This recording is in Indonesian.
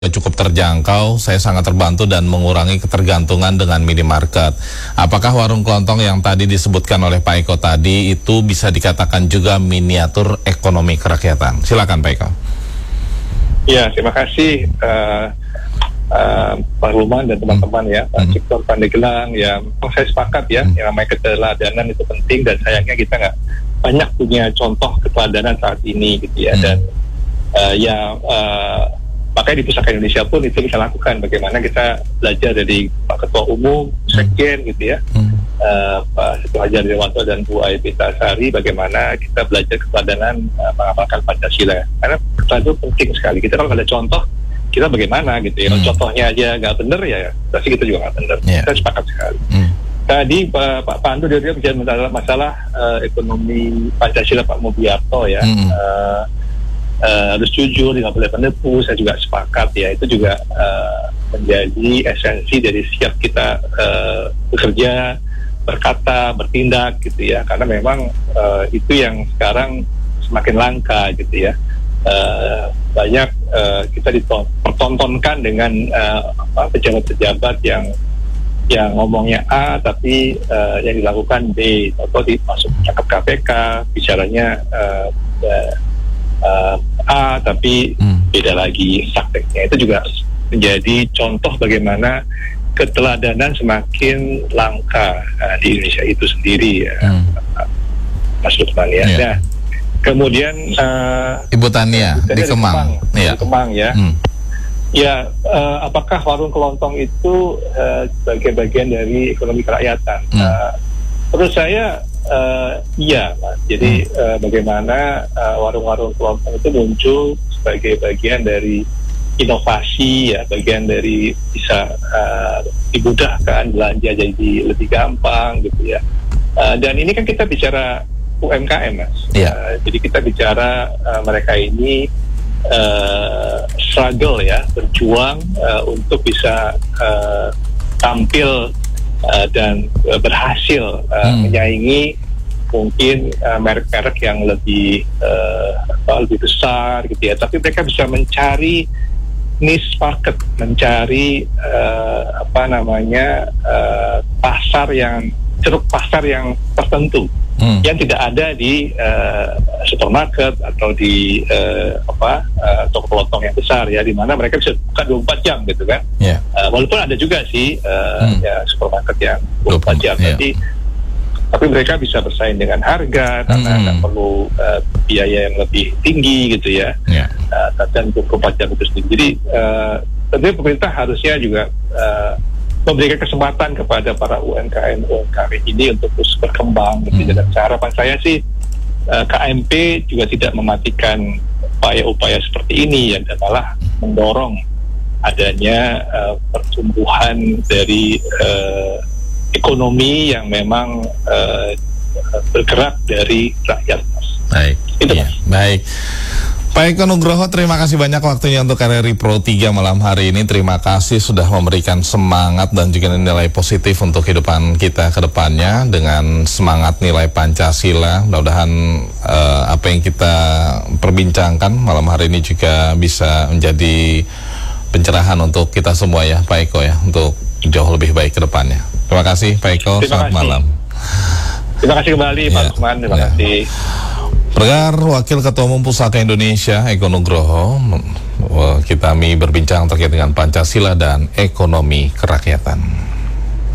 cukup terjangkau, saya sangat terbantu dan mengurangi ketergantungan dengan minimarket. Apakah warung kelontong yang tadi disebutkan oleh Pak Eko tadi itu bisa dikatakan juga miniatur ekonomi kerakyatan? Silakan Pak Eko. Ya, terima kasih Pak Ruman dan teman-teman ya, Pak Ciktor Pandeglang. Ya, saya sepakat ya, yang namanya keteladanan itu penting dan sayangnya kita nggak banyak punya contoh keteladanan saat ini gitu ya. Dan makanya di Pusaka Indonesia pun itu kita lakukan, bagaimana kita belajar dari Pak Ketua Umum, Sekjen gitu ya, Pak Siti Hadjah Dewanto dan Bu Aibita Sari, bagaimana kita belajar keteladanan mengamalkan Pancasila. Karena itu penting sekali. Kita kalau ada contoh, kita bagaimana gitu ya. Contohnya aja nggak benar ya, pasti kita juga nggak benar. Kita sepakat sekali. Tadi Pak Pandu dia bicara masalah ekonomi Pancasila, Pak Mubiarto ya. Harus jujur, tidak boleh menipu. Saya juga sepakat ya, itu juga menjadi esensi dari setiap kita bekerja, berkata, bertindak gitu ya, karena memang itu yang sekarang semakin langka gitu ya. Banyak kita dipertontonkan dengan pejabat-pejabat yang ngomongnya A tapi yang dilakukan B, atau masuk cakap KPK bicaranya A tapi beda lagi prakteknya. Itu juga menjadi contoh bagaimana keteladanan semakin langka di Indonesia itu sendiri ya, Mas Lukman ya. Nah, kemudian Ibu Tania di Kemang, di Kemang ya. Ya, apakah warung kelontong itu sebagai bagian dari ekonomi kerakyatan? Menurut saya iya, Mas. Jadi bagaimana warung-warung kelontong itu muncul sebagai bagian dari inovasi ya, bagian dari bisa dimudahkan belanja jadi lebih gampang gitu ya. Dan ini kan kita bicara UMKM, Mas. Jadi kita bicara mereka ini struggle ya, berjuang untuk bisa tampil dan berhasil menyaingi mungkin merek-merek yang lebih besar gitu ya. Tapi mereka bisa mencari niche market, mencari ceruk pasar yang tertentu yang tidak ada di supermarket atau di toko kelontong yang besar ya, di mana mereka bisa buka 24 jam gitu kan. Walaupun ada juga sih ya supermarket yang 24 jam, tapi mereka bisa bersaing dengan harga karena nggak perlu biaya yang lebih tinggi gitu ya. Dan 24 jam itu sendiri. Jadi tentunya pemerintah harusnya juga memberikan kesempatan kepada para UMKM ini untuk terus berkembang gitu. Dan harapan saya sih KMP juga tidak mematikan upaya-upaya seperti ini ya, dan malah mendorong adanya pertumbuhan dari ekonomi yang memang bergerak dari rakyat, Mas. Baik. Itu, Mas. Baik. Pak Eko Nugroho, terima kasih banyak waktunya untuk RRI Pro 3 malam hari ini. Terima kasih sudah memberikan semangat dan juga nilai positif untuk kehidupan kita ke depannya dengan semangat nilai Pancasila. Mudah-mudahan apa yang kita perbincangkan malam hari ini juga bisa menjadi pencerahan untuk kita semua ya, Pak Eko ya, untuk jauh lebih baik ke depannya. Terima kasih Pak Eko, selamat malam. Terima kasih kembali Pak Lukman, terima kasih. Pendengar, Wakil Ketua Umum Pusaka Indonesia Eko Nugroho, kita berbincang terkait dengan Pancasila dan ekonomi kerakyatan.